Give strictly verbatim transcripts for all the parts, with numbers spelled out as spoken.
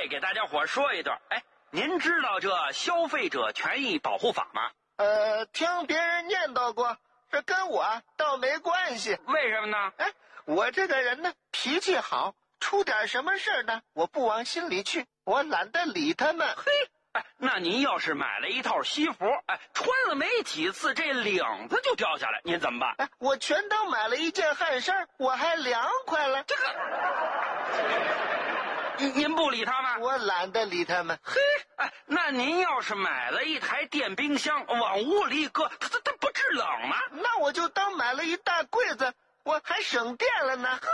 会给大家伙说一段。哎，您知道这消费者权益保护法吗？ 呃，听别人念叨过，这跟我倒没关系。 为什么呢？ 哎，我这个人呢，脾气好，出点什么事呢，我不往心里去，我懒得理他们。 嘿，哎，那您要是买了一套西服，哎，穿了没几次，这领子就掉下来，您怎么办？ 哎，我全当买了一件汗衫，我还凉快了。 这个，您您不理他们？ 我懒得理他们。 嘿，哎，那您要是买了一台电冰箱，往屋里一搁，它它它不制冷吗？ 那我就当买了一大柜子，我还省电了呢。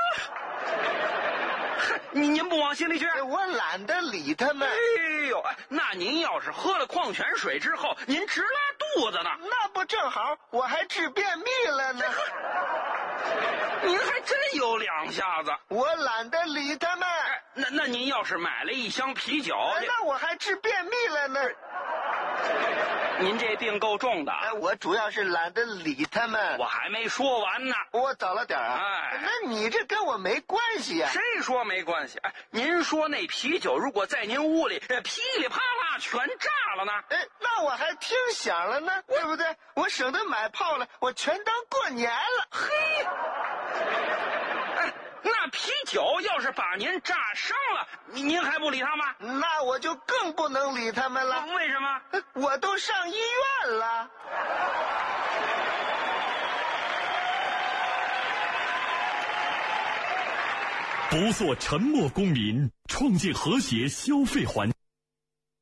您您不往心里去？ 我懒得理他们。 哎呦，那您要是喝了矿泉水之后，您直拉肚子呢？ 那不正好，我还治便秘了呢。 您还真有两下子。 我懒得理他们。 哎，那那您要是买了一箱啤酒， 哎，那我还治便秘了呢。 您这病够重的。 哎，我主要是懒得理他们。 我还没说完呢。 我早了点啊。 哎， 那你这跟我没关系啊。 谁说没关系？哎，您说那啤酒如果在您屋里噼里啪啦全炸了呢？ 哎，那我还听响了呢，对不对？我省得买炮了，我全当过年了。 嘿，哎，那啤酒要是把您炸伤了，您还不理他吗？ 那我就更不能理他们了。 为什么？ 我都上医院了。 不做沉默公民，创建和谐消费环境。